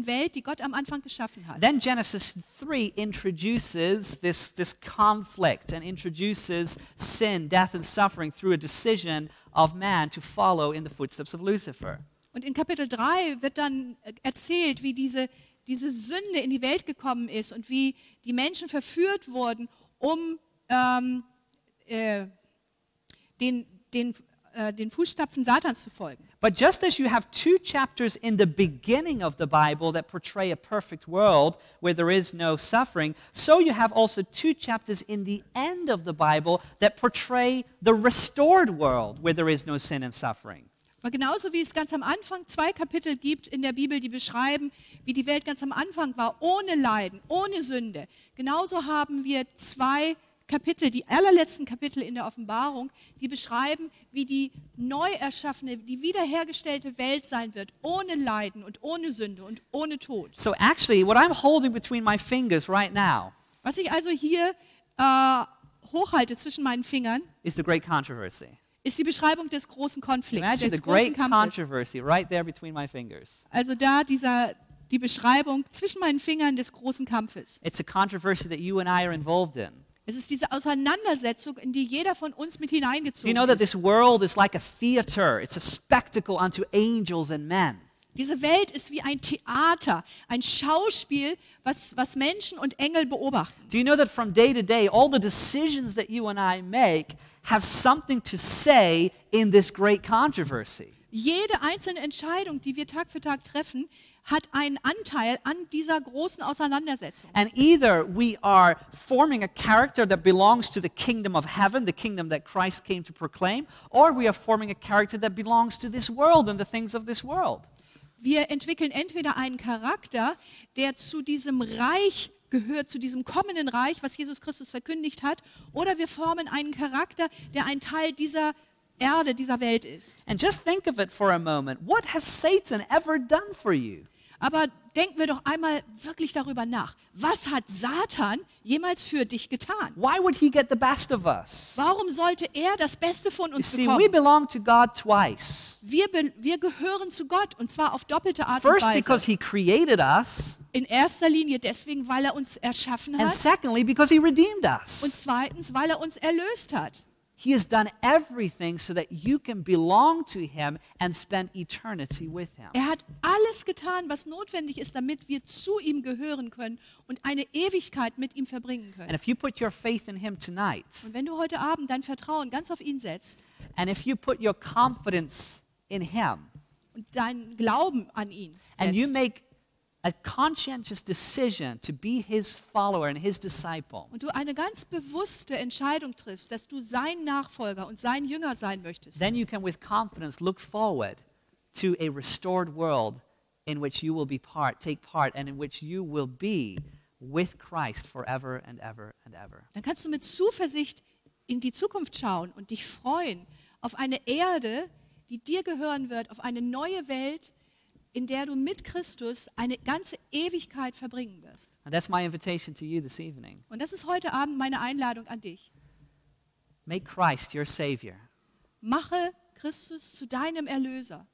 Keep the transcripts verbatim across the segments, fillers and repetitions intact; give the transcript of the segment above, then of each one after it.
neuen Welt, die Gott am Anfang geschaffen hat. Then Genesis three introduces this, this conflict and introduces sin, death and suffering through a decision of man to follow in the footsteps of Lucifer. Und in Kapitel drei wird dann erzählt, wie diese, diese Sünde in die Welt gekommen ist und wie die Menschen verführt wurden, um ähm, äh, den, den, äh, den Fußstapfen Satans zu folgen. But just as you have two chapters in the beginning of the Bible that portray a perfect world where there is no suffering, so you have also two chapters in the end of the Bible that portray the restored world where there is no sin and suffering. Aber genauso wie es ganz am Anfang zwei Kapitel gibt in der Bibel, die beschreiben, wie die Welt ganz am Anfang war, ohne Leiden, ohne Sünde, genauso haben wir zwei Kapitel, die allerletzten Kapitel in der Offenbarung, die beschreiben, wie die neu erschaffene, die wiederhergestellte Welt sein wird, ohne Leiden und ohne Sünde und ohne Tod. So actually, what I'm holding between my fingers right now Was ich also hier äh, hochhalte zwischen meinen Fingern, is the great controversy. ist die Beschreibung des großen Konflikts, Imagine the des großen great Kampfes. controversy right there between my fingers. Also da dieser, die Beschreibung zwischen meinen Fingern des großen Kampfes. It's a controversy that you and I are involved in. Es ist diese Auseinandersetzung, in die jeder von uns mit Do you hineingezogen know that ist. this world is like a theater? It's a spectacle unto angels and men. Diese Welt ist wie ein Theater, ein Schauspiel, was, was Menschen und Engel beobachten. Do you know that from day to day, all the decisions that you and I make have something to say in this great controversy? Jede einzelne Entscheidung, die wir Tag für Tag treffen, hat einen Anteil an dieser großen Auseinandersetzung. And either we are forming a character that belongs to the kingdom of heaven, the kingdom that Christ came to proclaim, or we are forming a character that belongs to this world and the things of this world. Wir entwickeln entweder einen Charakter, der zu diesem Reich gehört, zu diesem kommenden Reich, was Jesus Christus verkündigt hat, oder wir formen einen Charakter, der ein Teil dieser Erde, dieser Welt ist. And just think of it for a moment. What has Satan ever done for you? Aber denken wir doch einmal wirklich darüber nach. Was hat Satan jemals für dich getan? Why would he get the best of us? Warum sollte er das Beste von You uns see, we bekommen? belong to God twice. Wir, be- wir gehören zu Gott und zwar auf doppelte Art und First, because Weise. he created us, In erster Linie deswegen, weil er uns erschaffen and hat secondly, because he redeemed und us. zweitens, weil er uns erlöst hat. He has done everything so that you can belong to him and spend eternity with him. Er hat alles getan, was notwendig ist, damit wir zu ihm gehören können und eine Ewigkeit mit ihm verbringen And können. if you put your faith in him tonight, Und wenn du heute Abend dein Vertrauen ganz auf ihn setzt and if you put your confidence in him, und deinen Glauben an ihn and you setzt make a conscientious decision to be his follower and his disciple, und du eine ganz bewusste Entscheidung triffst, dass du sein Nachfolger und sein Jünger sein möchtest, then you can with confidence look forward to a restored world in which you will be part, take part, and in which you will be with Christ forever and ever and ever. dann kannst du mit Zuversicht in die Zukunft schauen und dich freuen auf eine Erde, die dir gehören wird, auf eine neue Welt, in der du mit Christus eine ganze Ewigkeit verbringen wirst. And that's my invitation to you this evening. Und das ist heute Abend meine Einladung an dich. Make Christ your Savior Mache Christus zu deinem Erlöser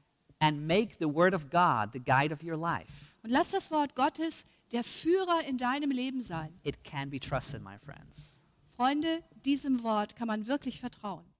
and make the Word of God the guide of your life. und lass das Wort Gottes der Führer in deinem Leben sein. It can be trusted, my friends. Freunde, diesem Wort kann man wirklich vertrauen.